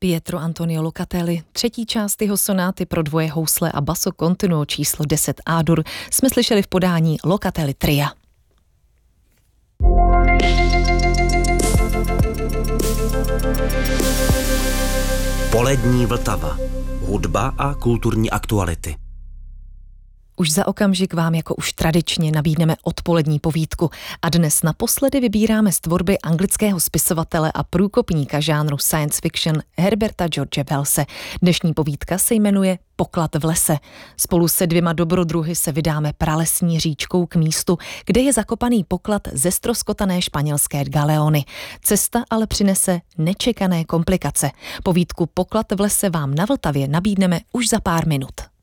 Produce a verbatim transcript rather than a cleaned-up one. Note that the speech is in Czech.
Pietro Antonio Locatelli, třetí část jeho sonáty pro dvoje housle a basso continuo číslo deset A-dur jsme slyšeli v podání Locatelli Tria. Polední Vltava. Hudba a kulturní aktuality. Už za okamžik vám jako už tradičně nabídneme odpolední povídku a dnes naposledy vybíráme z tvorby anglického spisovatele a průkopníka žánru science fiction Herberta George Wellse. Dnešní povídka se jmenuje Poklad v lese. Spolu se dvěma dobrodruhy se vydáme pralesní říčkou k místu, kde je zakopaný poklad ze ztroskotané španělské galeony. Cesta ale přinese nečekané komplikace. Povídku Poklad v lese vám na Vltavě nabídneme už za pár minut.